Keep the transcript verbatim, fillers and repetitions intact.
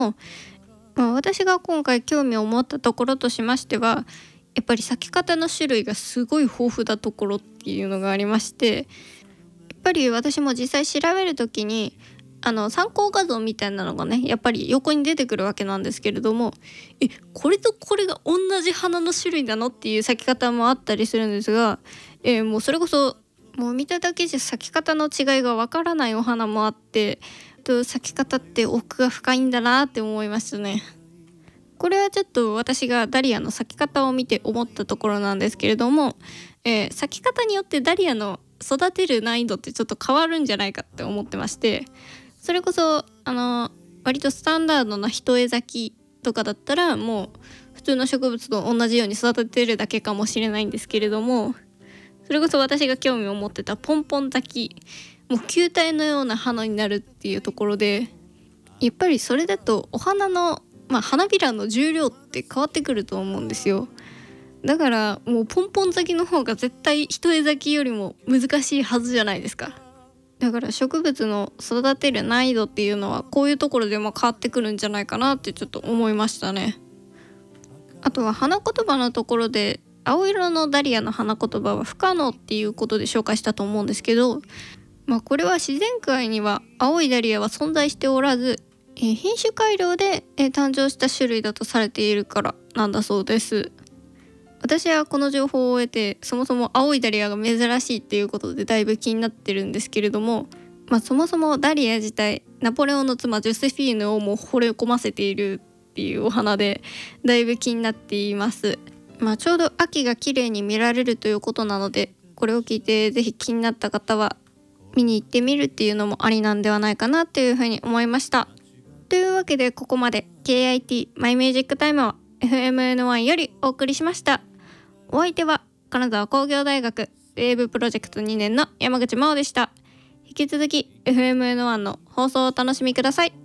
まあ、私が今回興味を持ったところとしましては、やっぱり咲き方の種類がすごい豊富なところっていうのがありまして、やっぱり私も実際調べるときにあの参考画像みたいなのがねやっぱり横に出てくるわけなんですけれども、えこれとこれが同じ花の種類なのっていう咲き方もあったりするんですが、えーもうそれこそもう見ただけじゃ咲き方の違いがわからないお花もあって、と咲き方って奥が深いんだなって思いましたね。これはちょっと私がダリアの咲き方を見て思ったところなんですけれども、えー咲き方によってダリアの育てる難易度ってちょっと変わるんじゃないかって思ってまして、それこそあの割とスタンダードな一重咲きとかだったらもう普通の植物と同じように育てるだけかもしれないんですけれども、それこそ私が興味を持ってたポンポン咲き、もう球体のような花になるっていうところで、やっぱりそれだとお花の、まあ、花びらの重量って変わってくると思うんですよ。だからもうポンポン咲きの方が絶対一重咲きよりも難しいはずじゃないですか。だから植物の育てる難易度っていうのはこういうところでも変わってくるんじゃないかなってちょっと思いましたね。あとは花言葉のところで青色のダリアの花言葉は不可能っていうことで紹介したと思うんですけど、まあこれは自然界には青いダリアは存在しておらず、えー品種改良で、えー誕生した種類だとされているからなんだそうです。私はこの情報を得てそもそも青いダリアが珍しいっていうことでだいぶ気になってるんですけれども、まあ、そもそもダリア自体ナポレオンの妻ジョセフィーヌをもう惚れ込ませているっていうお花でだいぶ気になっています。まあ、ちょうど秋が綺麗に見られるということなので、これを聞いてぜひ気になった方は見に行ってみるっていうのもありなんではないかなというふうに思いました。というわけでここまで ケーアイティー マイミュージックタイムは エフエムエヌワン よりお送りしました。お相手は金沢工業大学ウェーブプロジェクトにねんの山口真央でした。引き続き エフエムエヌワン の放送をお楽しみください。